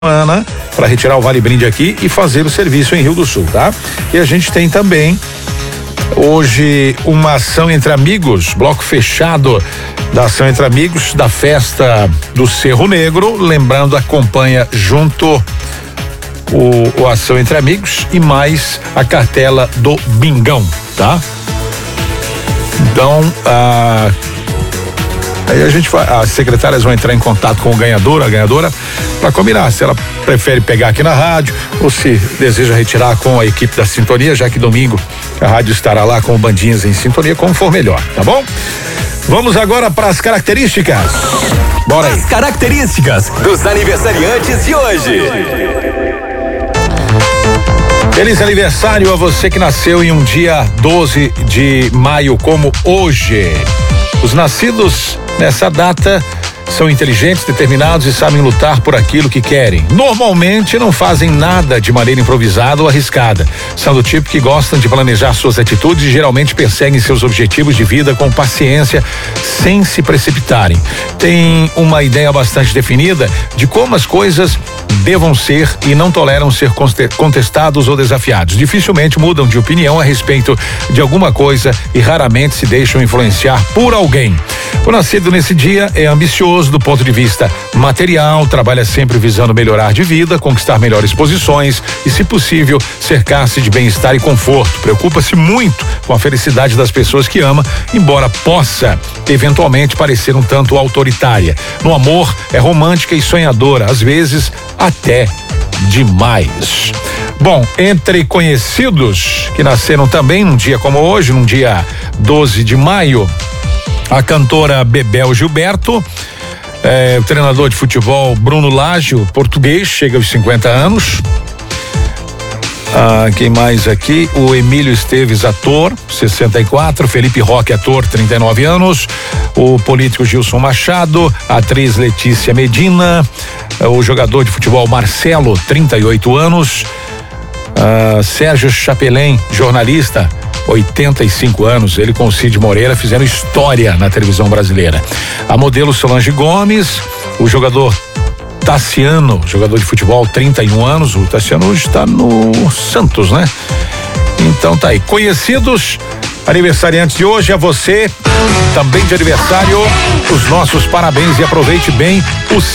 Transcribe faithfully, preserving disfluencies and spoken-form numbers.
Ana para retirar o Vale Brinde aqui e fazer o serviço em Rio do Sul, tá? E a gente tem também hoje uma ação entre amigos, bloco fechado da ação entre amigos da festa do Cerro Negro, lembrando, acompanha junto o, o ação entre amigos e mais a cartela do Bingão, tá? Então, a Aí a gente vai, as secretárias vão entrar em contato com o ganhador, a ganhadora, para combinar se ela prefere pegar aqui na rádio ou se deseja retirar com a equipe da Sintonia, já que domingo a rádio estará lá com o Bandinhas em Sintonia, como for melhor, tá bom? Vamos agora para as características. Bora aí. As características dos aniversariantes de hoje. Feliz aniversário a você que nasceu em um dia doze de maio, como hoje. Os nascidos nessa data são inteligentes, determinados e sabem lutar por aquilo que querem. Normalmente não fazem nada de maneira improvisada ou arriscada. São do tipo que gostam de planejar suas atitudes e geralmente perseguem seus objetivos de vida com paciência, sem se precipitarem. Têm uma ideia bastante definida de como as coisas devam ser e não toleram ser contestados ou desafiados. Dificilmente mudam de opinião a respeito de alguma coisa e raramente se deixam influenciar por alguém. O nascido nesse dia é ambicioso do ponto de vista material, trabalha sempre visando melhorar de vida, conquistar melhores posições e, se possível, cercar-se de bem-estar e conforto. Preocupa-se muito com a felicidade das pessoas que ama, embora possa eventualmente parecer um tanto autoritária. No amor, é romântica e sonhadora, às vezes até demais. Bom, entre conhecidos que nasceram também num dia como hoje, num dia doze de maio, a cantora Bebel Gilberto, é, o treinador de futebol Bruno Lage, o português, chega aos cinquenta anos. Ah, quem mais aqui? O Emílio Esteves, ator, sessenta e quatro, Felipe Roque, ator, trinta e nove anos, o político Gilson Machado, a atriz Letícia Medina, o jogador de futebol Marcelo, trinta e oito anos, ah, Sérgio Chapelin, jornalista, oitenta e cinco anos, ele com o Cid Moreira fizeram história na televisão brasileira. A modelo Solange Gomes, o jogador Tassiano, jogador de futebol, trinta e um anos, o Tassiano hoje está no Santos, né? Então tá aí, conhecidos, aniversariantes de hoje, a você também de aniversário, os nossos parabéns e aproveite bem o